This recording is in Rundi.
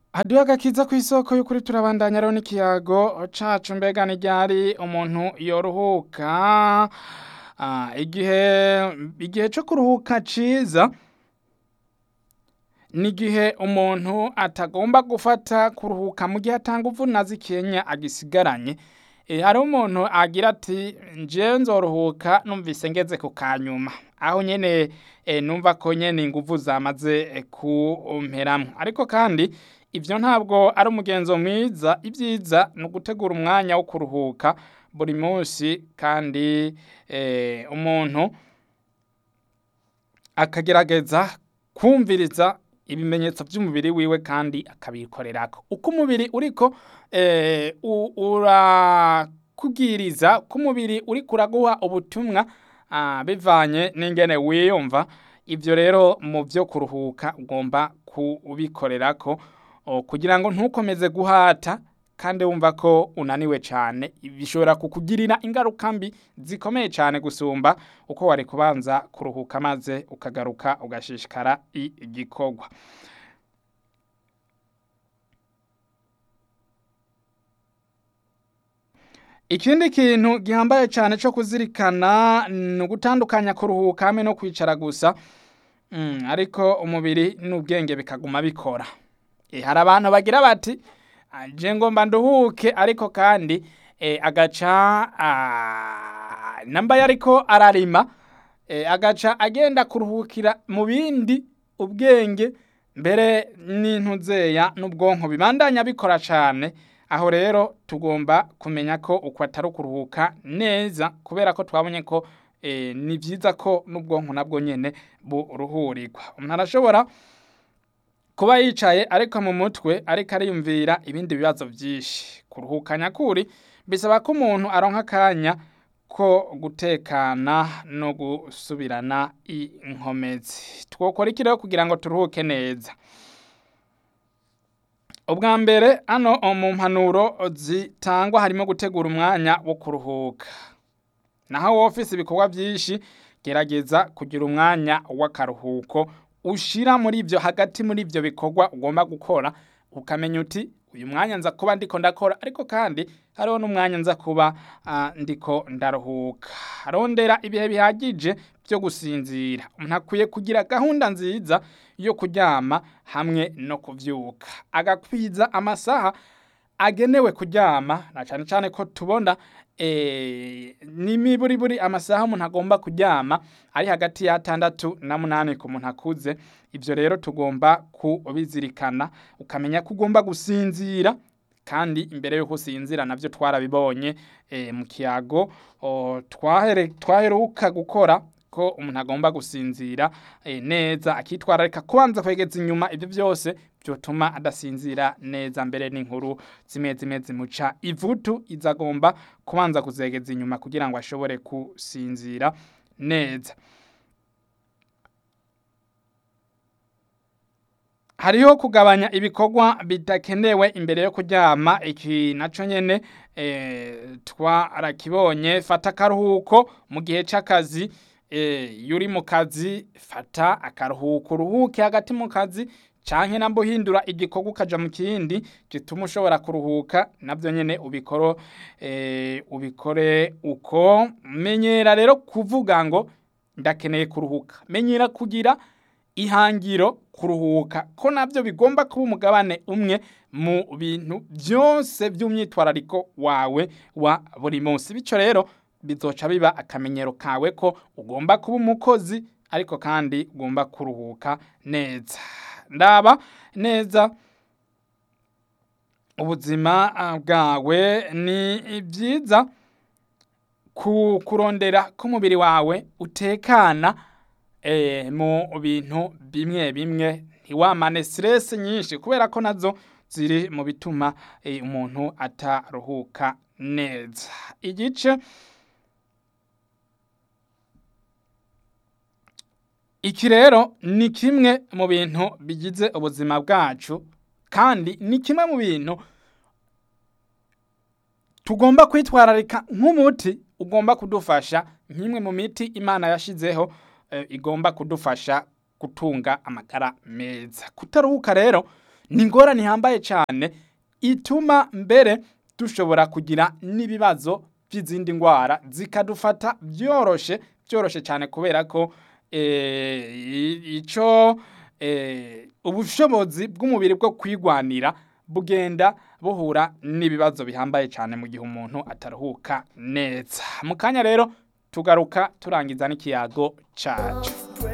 Haduye agakiza kw'isoko y'ukuri turabandanya rero n'ikiyago cacu mbega ni ryari umuntu yoruhuka igihe co kuruhuka ciza n'igihe umuntu atagomba gufata kuruhuka mu gihe ata nguvu na zikenya agisigaranye. Hariho umuntu agira ati jewe nzoruhuka numvise ngeze ku kanyuma aho nyene numva ko nyene inguvu zamaze kumperamwo, ariko kandi ivyo ntabwo ari umugenzo mwiza. Ivyiza ni ugutegura umwanya wo kuruhuka buri munsi, kandi umuntu akagerageza kwumviriza ibimenyetso vy'umubiri wiwe kandi akabikorerako. Uko umubiri uriko urakubwiriza, ko umubiri uriko uraguha ubutumwa bivanye n'ingene wiyumva, ivyo rero mu vyo kuruhuka ugomba kubikorerako kugira ngo ntukomeze guhata kandi wumva ko unaniwe cane. Bishobora kukugirira ingaruka mbi zikomeye cane gusumba uko wari kubanza kuruhuka maze ukagaruka ugashishikara igikorwa. Ikindi kintu gihambaye cane co kuzirikana ni ugutandukanya kuruhuka hamwe no kwicara gusa, ariko umubiri n'ubwenge bikaguma bikora. Hari abantu bagira bati je ngomba nduhuke, ariko kandi agaca namba yariko ararima agaca agenda kuruhukira mu bindi, ubwenge mbere n'intuzeya n'ubwonko bibandanya bikora cane. Aho rero tugomba kumenya ko uko atari ukuruhuka neza, kubera ko twabonye ko ni vyiza ko n'ubwonko nabwo nyene buruhurirwa. Umuntu arashobora kuba yicaye ariko mu mutwe ariko ariyumvira ibindi bibazo vyinshi. Kuruhuka nyakuri bisaba ko umuntu aronka akanya ko gutekana no gusubirana inkomezi. Twokora iki rero kugira ngo turuhuke neza? Ubwa mbere hano mu mpanuro zitangwa harimo gutegura umwanya wo kuruhuka. Naho wofise ibikorwa vyinshi, gerageza kugira umwanya w'akaruhuko ushira muri ivyo, hagati muri ivyo bikorwa ugomba gukora, ukamenya uti uyu mwanya nza kuba ndiko ndakora, ariko kandi hariho n'umwanya nza kuba ndiko ndaruhuka. Rondera ibihe bihagije vyo gusinzira. Umuntu akwiye kugira gahunda nziza yo kuryama hamwe no kuvyuka, agakwiza amasaha agenewe kuryama, na cane cane ko tubona n'imiburiburi amasaha umuntu agomba kuryama ari hagati ya 6 na 8 ku muntu akuze. Ivyo rero tugomba kubizirikana, ukamenya ko ugomba gusinzira, kandi imbere yuko usinzira navyo twarabibonye mu kiyago twaheruka gukora ko umuntu agomba gusinzira neza, akitwararika kubanza kwegeza inyuma ivyo vyose vyotuma adasinzira neza, mbere n'inkuru zimwe zimuca ivutu izagomba kubanza kuzegeza inyuma kugira ngo ashobore gusinzira neza. Hariho kugabanya ibikorwa bidakenewe imbere yo kuryama. Iki naco nyene twarakibonye. Fata akaruhuko mu gihe c'akazi. Yuri mu kazi, fata akaruhuko uruhuke hagati mu kazi, canke nambo hindura igikorwa ukaja mu kindi gituma ushobora kuruhuka, navyo nyene ubikore uko. Menyera rero kuvuga ngo ndakeneye kuruhuka. Menyera kugira ihangiro kuruhuka, ko navyo bigomba kuba umugabane umwe mu bintu vyose vy'umyitwarariko wawe wa buri munsi. Bico rero bizoca biba akamenyero kawe ko ugomba kuba umukozi, ariko kandi ugomba kuruhuka neza. Ndaba neza ubuzima bwawe, ni vyiza kurondera ko umubiri wawe utekana mu bintu bimwe bimwe, ntiwamane stress nyinshi, kubera ko nazo ziri mu bituma umuntu ataruhuka neza. Iki rero ni kimwe mu bintu bigize ubuzima bwacu, kandi ni kimwe mu bintu tugomba kwitwararika nk'umuti ugomba kudufasha, nk'imwe mu miti Imana yashizeho igomba kudufasha gutunga amagara meza. Kutaruhuka rero ni ingorane ihambaye cyane ituma mbere dushobora kugira n'ibibazo by'izindi ndwara zikadufata byoroshe cyane kubera ko ubushobozi bw'umubiri bwo kwigwanira bugenda buhura n'ibibazo bihambaye cyane mu gihe umuntu ataruhuka neza. Mu kanya rero tugaruka turangiza n'ikiyago cacu.